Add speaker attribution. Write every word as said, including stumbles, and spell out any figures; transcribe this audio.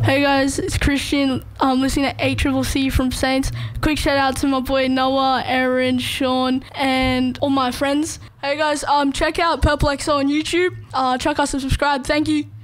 Speaker 1: Hey guys, it's Christian. I'm listening to A C C C from Saints. Quick shout out to my boy Noah, Aaron, Sean, and all my friends. Hey guys, um, check out Purple X O on YouTube. Uh, check us and subscribe. Thank you.